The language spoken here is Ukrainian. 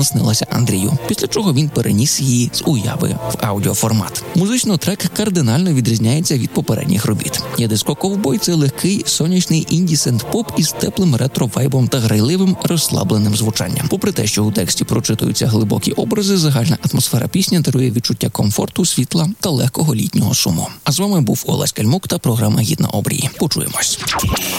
наснилася Андрію, після чого він переніс її з уяви в аудіоформат. Музично трек кардинально відрізняється від попередніх робіт. «Я диско-ковбой» – це легкий, сонячний інді-сент-поп із теплим ретро-вайбом та грайливим, розслабленим звучанням. Попри те, що у тексті прочитуються глибокі образи, загальна атмосфера пісні дарує відчуття комфорту, світла та легкого літнього шуму. А з вами був Олесь Кальмук та програма «Гідна обрії». Почуємось.